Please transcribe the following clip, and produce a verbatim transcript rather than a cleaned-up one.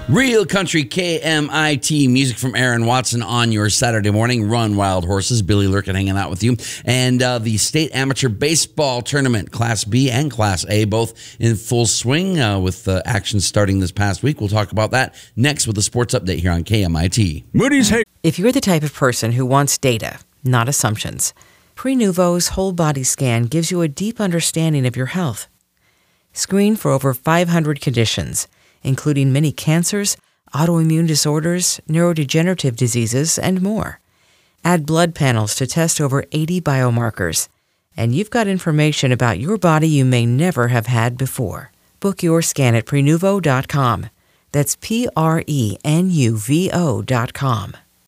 Real Country K M I T, music from Aaron Watson on your Saturday morning. Run Wild Horses, Billy Lurkin hanging out with you. And uh, the State Amateur Baseball Tournament, Class B and Class A, both in full swing uh, with uh, action starting this past week. We'll talk about that next with the sports update here on K M I T. Moody's, hey. If you're the type of person who wants data, not assumptions, Prenuvo's whole body scan gives you a deep understanding of your health. Screen for over five hundred conditions, including many cancers, autoimmune disorders, neurodegenerative diseases, and more. Add blood panels to test over eighty biomarkers, and you've got information about your body you may never have had before. Book your scan at Prenuvo dot com. That's P R E N U V O dot com.